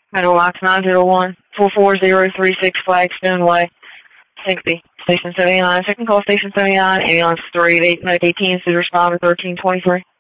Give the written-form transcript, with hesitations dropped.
Meadowlocks 901-44036 Flagstone Way, Sigsbee. Station 79, second call Station 79, Aeon 3, 8, 18, Cedar Responder 1323.